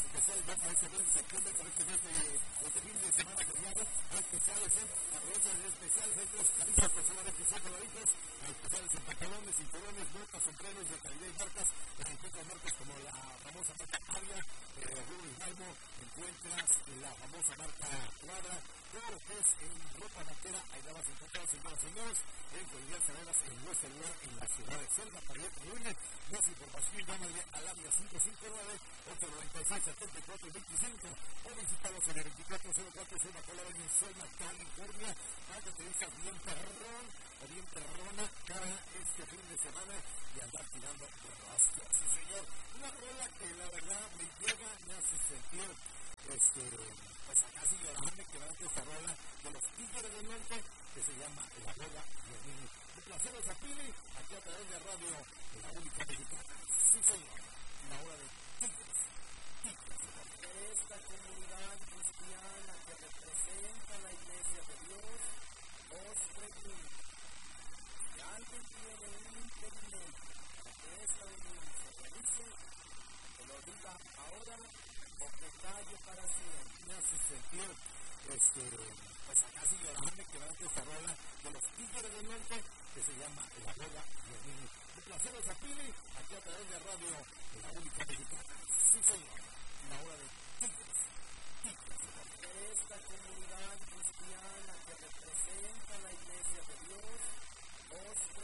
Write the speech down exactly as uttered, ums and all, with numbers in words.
especial ya para este mes de septiembre, para este mes de este fin de semana feriado. Hay especiales en aprovecha de especiales, hay tres tarifas por solamente cien dolaritos. Hay especiales en pantalones, cinturones, botas, sombreros de calidad y marcas. Encuentras marcas como la famosa marca Avia, eh, Rubens Malmo, encuentras la famosa marca Cuadra. Todo lo que es en ropa vaquera, ahí la vas a encontrar, señoras y señores, en Cualidad Cerradas, en nuestro lugar, en la ciudad de Selva, para ir con Lunes. Más información, llámale al área cinco cinco nueve, ocho nueve seis, siete cuatro dos cinco o visítalos en el veinticuatro cero cuatro Selva Colorado en Selma, California, para que te vistas bien perrón o bien perrona cara este fin de semana y andar tirando rastros. Sí, señor, una rola que la verdad me llega, me hace sentir este, pues acá sí llorando, que va a esta rola de los Tigres del Norte, que se llama La Bola y el Niño. Un placer los apile, aquí a través de radio, la única mexicana. Sí, señor, la hora de Tigres. Tigres. Esta comunidad cristiana que representa la Iglesia de Dios, os pregunto, si alguien tiene un impedimento para que esta unión se realice, que lo diga ahora o que calle para siempre. Me hace sentir, este, pues acá sí llorando, que va a esta rola de los Tigres del Norte, que se llama La Bola y el Niño. Un placer los apile, aquí a través de radio, la única mexicana. Sí, señor, la hora de Tigres. Tigres. Esta comunidad cristiana que representa la Iglesia de Dios, os